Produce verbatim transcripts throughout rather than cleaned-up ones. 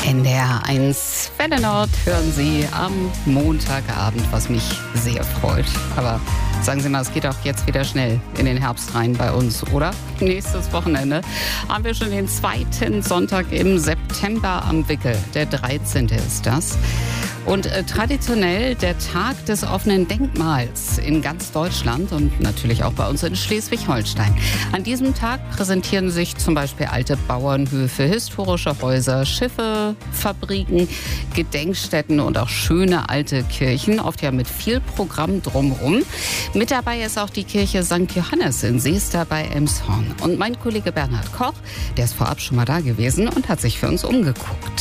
N D R eins Welle Nord hören Sie am Montagabend, was mich sehr freut. Aber sagen Sie mal, es geht auch jetzt wieder schnell in den Herbst rein bei uns, oder? Nächstes Wochenende haben wir schon den zweiten Sonntag im September am Wickel. Der dreizehnte ist das. Und äh, traditionell der Tag des offenen Denkmals in ganz Deutschland und natürlich auch bei uns in Schleswig-Holstein. An diesem Tag präsentieren sich zum Beispiel alte Bauernhöfe, historische Häuser, Schiffe, Fabriken, Gedenkstätten und auch schöne alte Kirchen, oft ja mit viel Programm drumherum. Mit dabei ist auch die Kirche Sankt Johannes in Seester bei Elmshorn. Und mein Kollege Bernhard Koch, der ist vorab schon mal da gewesen und hat sich für uns umgeguckt.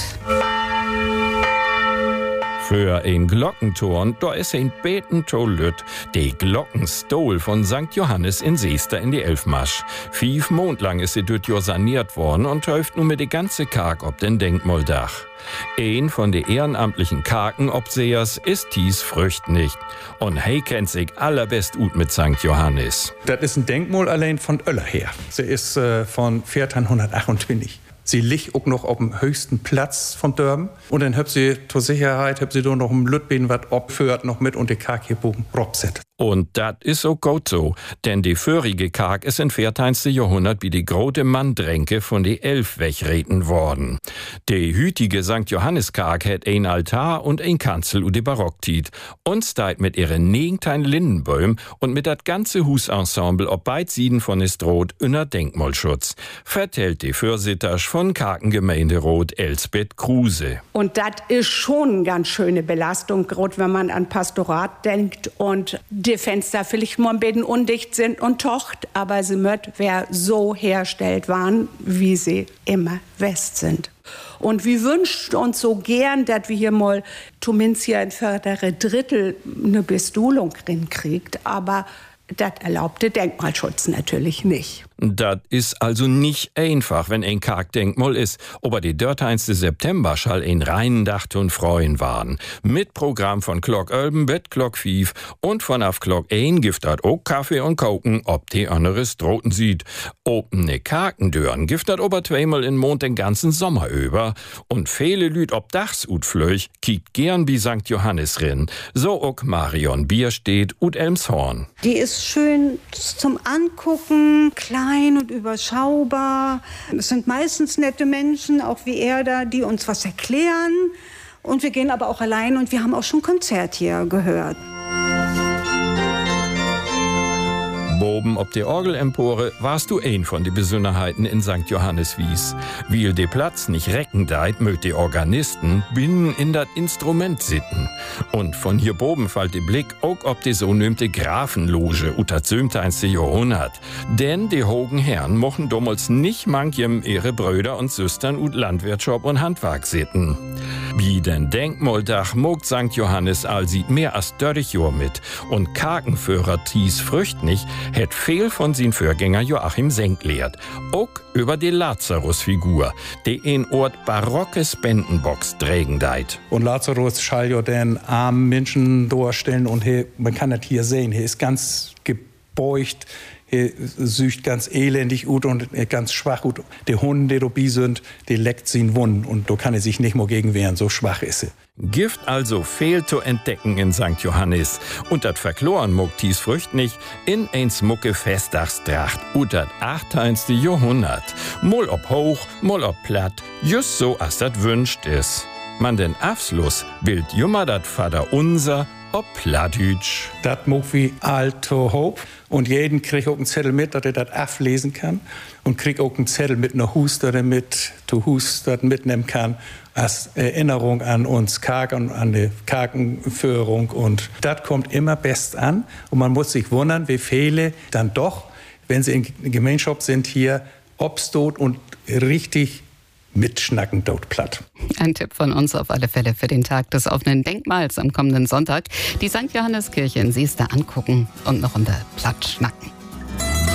Für ein Glockentorn, da ist ein beten Lütt, die Glockenstol von Sankt Johannes in Seester in die Elfmarsch. Fief Mond lang ist sie dort ja saniert worden und häuft nun mit die ganze Karg ob den Denkmaldach. Ein von de ehrenamtlichen Karkenobsehers ist dies Frücht nicht. Und hey kennt sich allerbest gut mit Sankt Johannes. Das ist ein Denkmal allein von Öller her. Sie ist äh, von vierzehnhundertachtundzwanzig. Sie liegt auch noch auf dem höchsten Platz von Dörben. Und dann hab sie zur Sicherheit, hab sie da noch im Lütben was abführt, noch mit und die Karg hier oben robset. Und das ist auch gut so, denn die vorige Karg ist im vierzehntsten Jahrhundert wie die große Manndränke von die Elf wegreten worden. Die hütige Sankt Johannes Karg hat ein Altar und ein Kanzel u de Barocktit und steigt mit ihren negentein Lindenbäumen und mit dat ganze Husensemble ob beid Sieden von Estrot unter Denkmalschutz, vertellt die Fürsitter von Karkengemeinderat Elsbeth Kruse. Und das ist schon eine ganz schöne Belastung, gerade wenn man an Pastorat denkt und die Fenster vielleicht mal ein bisschen undicht sind und tocht, aber sie möcht wer so herstellt waren, wie sie immer West sind. Und wir wünscht uns so gern, dass wir hier mal zumindest hier ein vordere Drittel eine Bestulung drin kriegt, aber das erlaubt der Denkmalschutz natürlich nicht. Das ist also nicht einfach, wenn ein Kargdenkmal ist. Aber die dörteinste September schall ein reinen Dacht und Freuen waren. Mit Programm von Glock Ölben bis Glock Fief und von auf Glock ein giftet auch Kaffee und Koken, ob die anderes droten sieht. Opene Karkendören giftet aber zweimal in Mond den ganzen Sommer über. Und viele Lüd ob Dachs ut flöch, kiekt gern wie Sankt Johannes rin. So auch Marion Bierstedt ut Elmshorn. Die ist schön zum Angucken, klein und überschaubar. Es sind meistens nette Menschen, auch wie er da, die uns was erklären. Und wir gehen aber auch allein und wir haben auch schon Konzert hier gehört. Boben ob der Orgelempore warst du ein von die Besonderheiten in Sankt Johannes wies. Weil de Platz nicht recken deit, mögt die Organisten binnen in dat Instrument sitten. Und von hier boben fällt die Blick auch ob die so nömte Grafenloge uter zömteinste Jahrhundert. Denn die hogen Herren mochen damals nicht manchem ihre Brüder und Süstern ut Landwirtschaft und Handwerk sitten. Wie den Denkmaldach mogt Sankt Johannes all sieht mehr als dörrig Jahr mit. Und Karkenführer Thies Frücht nicht, hätt viel von sin Vorgänger Joachim Senk lehrt. Auch über die Lazarus-Figur, die in Ort barocke Spendenbox trägen deit. Und Lazarus schall ja den armen Menschen durchstellen und he, man kann das hier sehen, er ist ganz gebeugt, er sücht ganz elendig ut und ganz schwach ut. Die Hunde, die dabei sind, die leckt sin Wunden und da kann er sich nicht mehr gegen wehren, so schwach ist er. Gift also fehlt zu entdecken in Sankt Johannes. Und dat verkloren mogt dies Frücht nicht in eins mucke Festdachstracht ut dat achteinste Jahrhundert. Moll ob hoch, moll ob platt, just so as dat wünscht is. Man den Abschluss bild jummer dat Vater unser ob Plattdütsch. Das mag wie alto Hope. Und jeden kriegt auch einen Zettel mit, dass er das ablesen kann. Und kriegt auch einen Zettel mit einer Hus, dass er mit zu Hus das mitnehmen kann. Als Erinnerung an uns Kargen, an die Kargenführung. Und das kommt immer best an. Und man muss sich wundern, wie viele dann doch, wenn sie in Gemeinschaft sind, hier obstot und richtig mitschnacken dort platt. Ein Tipp von uns auf alle Fälle für den Tag des offenen Denkmals am kommenden Sonntag. Die Sankt Johannes Kirche in Seester angucken und noch unter Platt schnacken.